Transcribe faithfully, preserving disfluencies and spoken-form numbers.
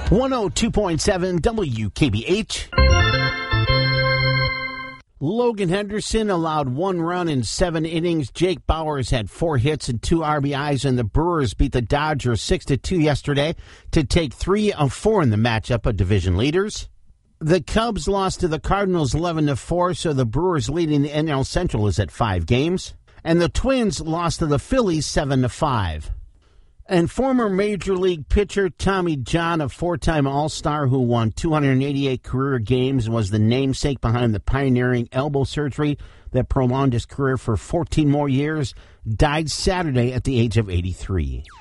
one oh two point seven W K B H. Logan Henderson allowed one run in seven innings. Jake Bauers had four hits and two R B Is, and the Brewers beat the Dodgers six to two yesterday to take three of four in the matchup of division leaders. The Cubs lost to the Cardinals eleven to four, so the Brewers leading the N L Central is at five games. And the Twins lost to the Phillies seven to five. And former Major League pitcher Tommy John, a four-time All-Star who won two hundred eighty-eight career games and was the namesake behind the pioneering elbow surgery that prolonged his career for fourteen more years, died Saturday at the age of eighty-three.